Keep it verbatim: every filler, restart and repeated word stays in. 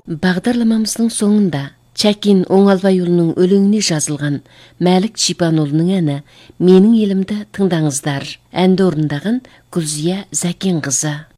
Бағдарламамыздың соңында Чәкен Оңалбайұлының өлеңіне жазылған Мәлік Шипанұлының әні «Менің елімді» тыңдаңыздар. Әнді орындаған Гүлзия Зәкенқызы.